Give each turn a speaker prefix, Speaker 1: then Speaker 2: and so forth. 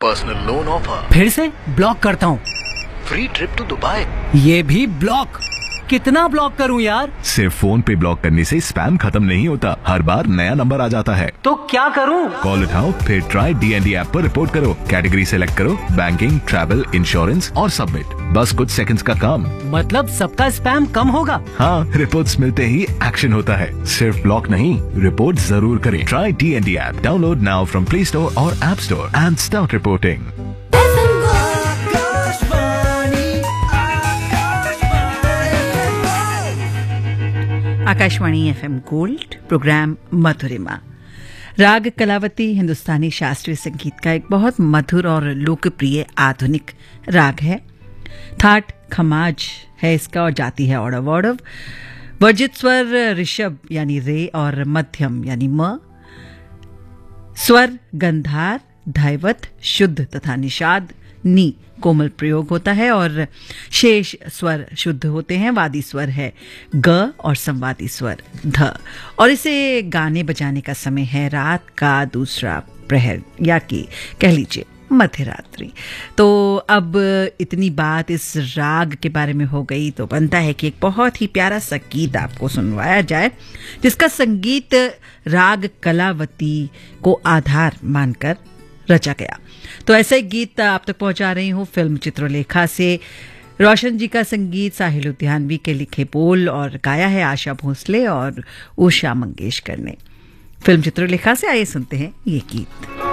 Speaker 1: Personal loan offer.
Speaker 2: फिर से block करता हूँ।
Speaker 1: Free trip to Dubai.
Speaker 2: ये भी ब्लॉक। कितना ब्लॉक करूं यार?
Speaker 3: सिर्फ फोन पे ब्लॉक करने से स्पैम खत्म नहीं होता, हर बार नया नंबर आ जाता है।
Speaker 2: तो क्या करूं?
Speaker 3: कॉल उठाओ, फिर ट्राई DND ऐप पर रिपोर्ट करो, कैटेगरी सेलेक्ट करो, बैंकिंग, ट्रैवल, इंश्योरेंस और सबमिट। बस कुछ सेकंड्स का काम।
Speaker 2: मतलब सबका स्पैम कम होगा?
Speaker 3: हाँ, रिपोर्ट्स मिलते ही एक्शन होता है। सिर्फ ब्लॉक नहीं, रिपोर्ट जरूर करें। Try DND app, download now from play store और app store and start reporting.
Speaker 4: Akashvani FM gold, programme मधुरिमा। राग कलावती हिंदुस्तानी शास्त्रीय संगीत का एक बहुत मधुर और लोकप्रिय आधुनिक राग है। थाट खमाज है इसका और जाती है औड़व औड़व। वर्जित स्वर ऋषभ यानी रे और मध्यम यानी म। स्वर गंधार, धैवत, शुद्ध तथा निषाद, नी कोमल प्रयोग होता है और शेष स्वर शुद्ध होते हैं। वादी स्वर है ग और संवादी स्वर ध। और इसे गाने बजाने का समय है रात का दूसरा प्रहर या कि कह लीजिए मध्य रात्रि। तो अब इतनी बात इस राग के बारे में हो गई तो बनता है कि एक बहुत ही प्यारा सा गीत आपको सुनवाया जाए, जिसका संगीत राग कलावती को आधार मानकर रचा गया। तो ऐसा एक गीत आप तक पहुंचा रही हूँ फिल्म चित्रलेखा से। रोशन जी का संगीत, साहिल लुधियानवी के लिखे बोल और गाया है आशा भोसले और उषा मंगेशकर ने। फिल्म चित्रलेखा से आइए सुनते हैं ये गीत।